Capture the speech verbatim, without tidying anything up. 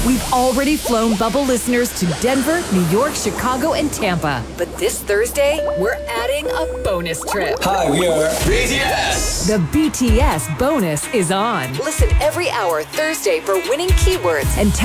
We've already flown Bubble listeners to Denver, New York, Chicago, and Tampa. But this Thursday, we're adding a bonus trip. Hi, we are B T S. The B T S bonus is on. Listen every hour Thursday for winning keywords and